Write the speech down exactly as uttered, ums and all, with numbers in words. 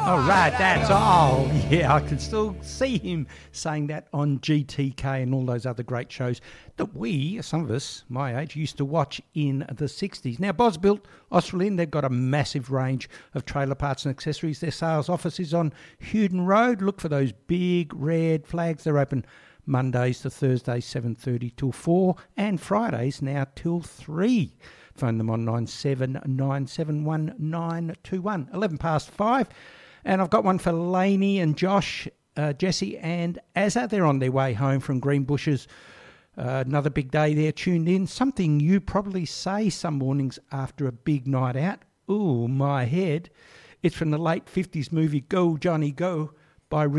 Oh, right, that's, oh, yeah, I can still see him saying that on G T K and all those other great shows that we, some of us, my age, used to watch in the sixties. Now, Bosbuilt, Australind, they've got a massive range of trailer parts and accessories. Their sales office is on Hewden Road. Look for those big red flags. They're open Mondays to Thursdays, seven thirty till four, and Fridays now till three. Phone them on nine seven nine seven one nine two one. eleven past five. And I've got one for Lainey and Josh, uh, Jesse and Azza. They're on their way home from Greenbushes. Uh, another big day there, tuned in. Something you probably say some mornings after a big night out. Ooh, my head. It's from the late fifties movie Go, Johnny, Go by